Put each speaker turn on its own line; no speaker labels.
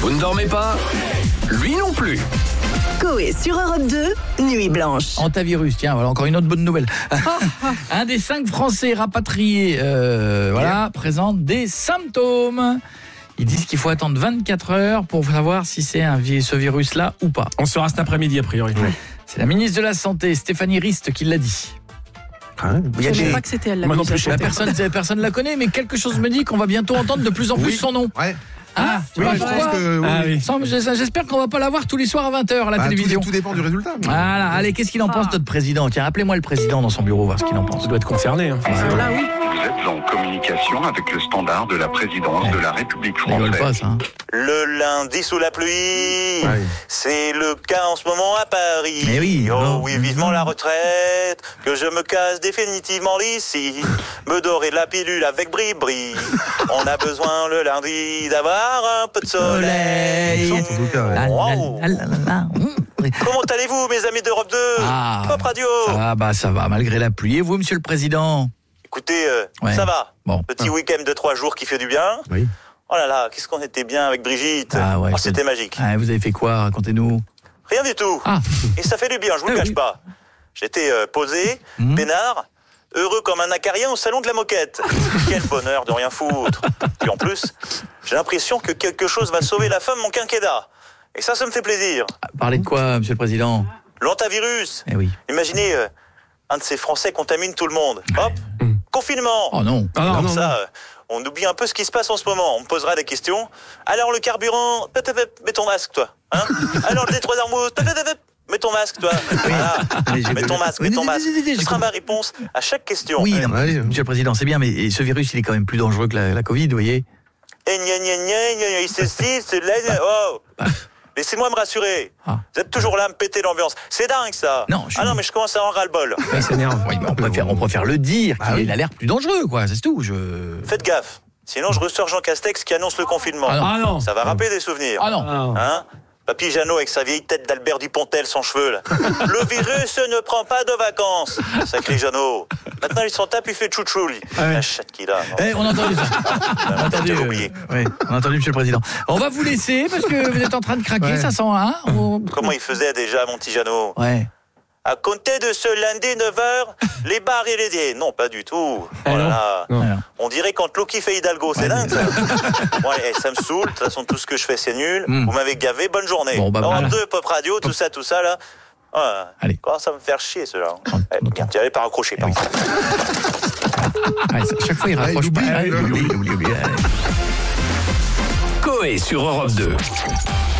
Vous ne dormez pas ? Lui non plus.
Coé sur Europe 2, Nuit Blanche.
Antivirus, tiens, voilà encore une autre bonne nouvelle. Un des 5 Français rapatriés présente des symptômes. Ils disent qu'il faut attendre 24 heures pour savoir si c'est ce virus-là ou pas.
On saura cet après-midi, a priori.
C'est la ministre de la Santé, Stéphanie Rist, qui l'a dit.
Je ne savais pas que c'était elle.
Moi non plus,
Personne ne la connaît, mais quelque chose me dit qu'on va bientôt entendre de plus en plus son nom.
Ouais.
Ah, tu vois pourquoi ? J'espère qu'on va pas la voir tous les soirs à 20h à la télévision.
Tout dépend du résultat.
Voilà, allez, qu'est-ce qu'il en pense notre président ? Tiens, appelez-moi le président dans son bureau, voir ce qu'il en pense.
Ça doit être concerné.
Là, oui.
Vous êtes en communication avec le standard de la présidence de la République
Rigole
française.
pas, ça. Hein.
Le lundi sous la pluie, c'est le cas en ce moment à Paris.
Mais oui,
oh oui, vivement la retraite, que je me casse définitivement d'ici, me dorer de la pilule avec bri-bri. On a besoin le lundi d'avoir un peu de soleil. Wow. Comment allez-vous, mes amis d'Europe 2 Pop Radio.
Ça va, malgré la pluie. Et vous, monsieur le président ?
Écoutez, ça va.
Bon.
Petit week-end de 3 jours qui fait du bien.
Oui.
Oh là là, qu'est-ce qu'on était bien avec Brigitte. C'était magique.
Vous avez fait quoi ? Racontez-nous.
Rien du tout. Et ça fait du bien, je vous le cache pas. J'étais posé, peinard, heureux comme un acarien au salon de la moquette. Quel bonheur de rien foutre. Et en plus, j'ai l'impression que quelque chose va sauver la fin de mon quinquennat. Et ça me fait plaisir.
Parlez de quoi, monsieur le président ?
L'antivirus.
Eh oui.
Imaginez, un de ces Français contamine tout le monde. Hop, confinement.
Oh non.
Comme ça, on oublie un peu ce qui se passe en ce moment. On me posera des questions. Alors le carburant, mets ton masque, toi. Hein. Alors le détroit d'Ormuz, mets ton masque, toi. Voilà. Mets ton masque. Ce sera ma réponse à chaque question.
Oui, monsieur le président, c'est bien, mais ce virus, il est quand même plus dangereux que la Covid, vous voyez.
Laissez-moi me rassurer. Vous êtes toujours là à me péter l'ambiance. C'est dingue, ça. Non, mais je commence à en ras-le-bol.
Il s'énerve. Oui, mais on préfère le dire. Il a l'air plus dangereux, quoi. C'est tout.
Faites gaffe. Sinon, je ressors Jean Castex qui annonce le confinement.
Non.
Ça va rappeler des souvenirs. Hein ? Papy Jeannot avec sa vieille tête d'Albert Dupontel sans cheveux, là. Le virus ne prend pas de vacances. Sacré Jeannot. Maintenant, il s'en tape, il fait chouchou, lui. La chatte qu'il a.
On a entendu ça. On a entendu, on a entendu, monsieur le président. On va vous laisser parce que vous êtes en train de craquer, ça sent, hein.
Comment il faisait déjà, mon petit Jeannot ?
À
compter de ce lundi 9h, les bars et les... Non, pas du tout. Oh là là. On dirait quand Loki fait Hidalgo, c'est dingue ça. Ça me saoule, de toute façon tout ce que je fais c'est nul. Vous m'avez gavé, bonne journée. Europe 2, Pop Radio, tout ça là.
Allez.
Ça va me faire chier cela. Tu n'allais pas raccrocher.
Chaque fois il raccroche pas.
Coé sur Europe 2.